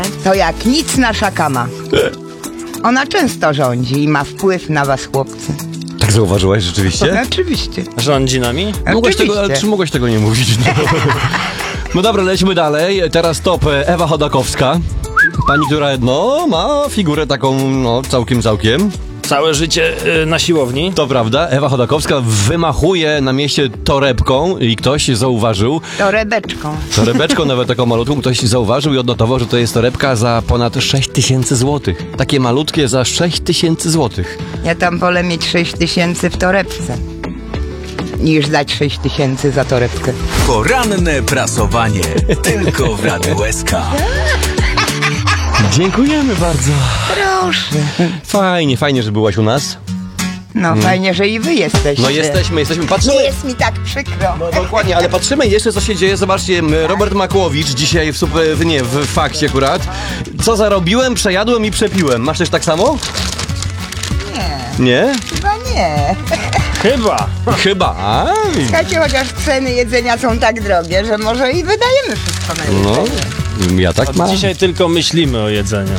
To jak nic nasza kama. Ona często rządzi i ma wpływ na was, chłopcy. Tak zauważyłaś rzeczywiście? Oczywiście. Rządzi nami? Mogłaś tego, ale czy mogłaś tego nie mówić? No dobra, lećmy dalej. Teraz top Ewa Chodakowska. Pani, która ma figurę taką, całkiem. Całe życie na siłowni. To prawda, Ewa Chodakowska wymachuje na mieście torebką i ktoś zauważył. Torebeczką nawet taką malutką, ktoś zauważył i odnotował, że to jest torebka za ponad 6000 złotych. Takie malutkie za 6000 złotych. Ja tam wolę mieć 6000 w torebce, niż dać 6000 za torebkę. Poranne prasowanie. Tylko w Radiu SK. Dziękujemy bardzo. Proszę. Fajnie, że byłaś u nas. No fajnie, że i wy jesteście. No jesteśmy, patrzymy. Nie jest mi tak przykro. No dokładnie, ale patrzymy jeszcze, co się dzieje. Zobaczcie, Robert Makłowicz dzisiaj w fakcie akurat. Co zarobiłem, przejadłem i przepiłem. Masz też tak samo? Nie, Nie? chyba nie. Chyba. Słuchajcie, chociaż ceny jedzenia są tak drogie, że może i wydajemy wszystko na jedzenie. No, ja tak mam. Dzisiaj tylko myślimy o jedzeniu.